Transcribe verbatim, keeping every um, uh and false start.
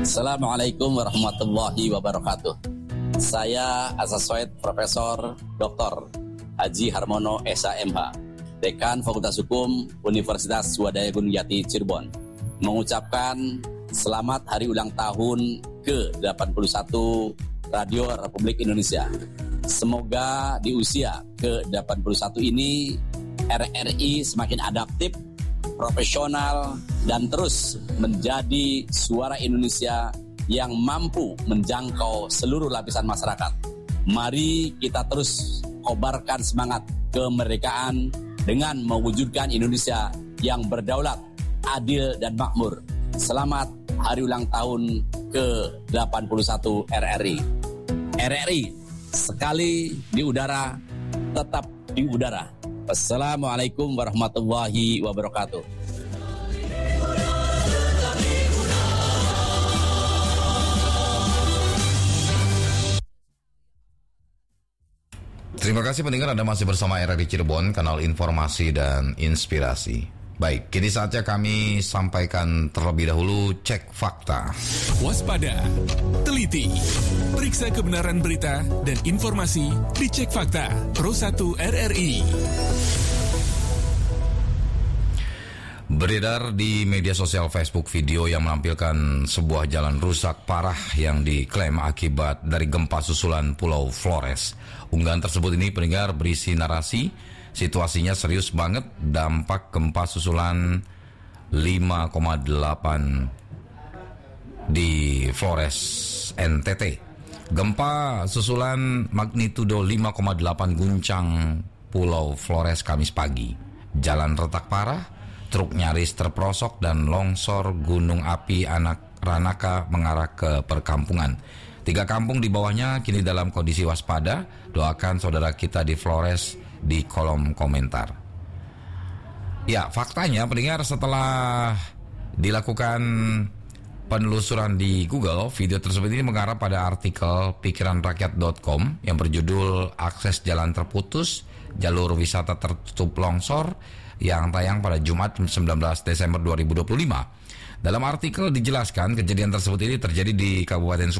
Assalamualaikum warahmatullahi wabarakatuh. Saya Asassoid Profesor Doktor Haji Harmono Esa M H, Dekan Fakultas Hukum Universitas Swadaya Gunung Jati Cirebon, mengucapkan selamat hari ulang tahun ke delapan puluh satu Radio Republik Indonesia. Semoga di usia ke delapan puluh satu ini R R I semakin adaptif, profesional, dan terus menjadi suara Indonesia yang mampu menjangkau seluruh lapisan masyarakat. Mari kita terus kobarkan semangat kemerdekaan dengan mewujudkan Indonesia yang berdaulat, adil, dan makmur. Selamat hari ulang tahun ke delapan puluh satu R R I. R R I, sekali di udara, tetap di udara. Wassalamualaikum warahmatullahi wabarakatuh. Terima kasih pendengar, Anda masih bersama R R I Cirebon, kanal informasi dan inspirasi. Baik, kini saatnya kami sampaikan terlebih dahulu cek fakta. Waspada, teliti, periksa kebenaran berita dan informasi di Cek Fakta Pro satu R R I. Beredar di media sosial Facebook video yang menampilkan sebuah jalan rusak parah yang diklaim akibat dari gempa susulan Pulau Flores. Unggahan tersebut ini pendengar berisi narasi, situasinya serius banget, dampak gempa susulan lima koma delapan di Flores, N T T. Gempa susulan magnitudo lima koma delapan guncang Pulau Flores Kamis pagi. Jalan retak parah, truk nyaris terperosok dan longsor gunung api anak Ranaka mengarah ke perkampungan. Tiga kampung di bawahnya kini dalam kondisi waspada. Doakan saudara kita di Flores di kolom komentar. Ya, faktanya pendengar, setelah dilakukan penelusuran di Google, video tersebut ini mengarah pada artikel pikiran rakyat dot com yang berjudul Akses Jalan Terputus, Jalur Wisata Tertutup Longsor, yang tayang pada Jumat sembilan belas Desember dua ribu dua puluh lima. Dalam artikel dijelaskan kejadian tersebut ini terjadi di Kabupaten